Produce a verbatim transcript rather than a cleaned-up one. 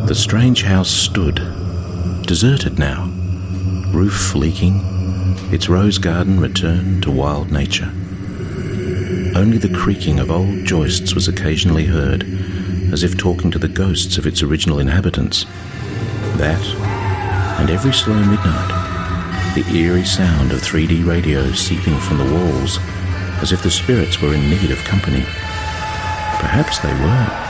The strange house stood, deserted now, roof leaking, its rose garden returned to wild nature. Only the creaking of old joists was occasionally heard, as if talking to the ghosts of its original inhabitants. That, and every slow midnight, the eerie sound of three D radios seeping from the walls, as if the spirits were in need of company. Perhaps they were.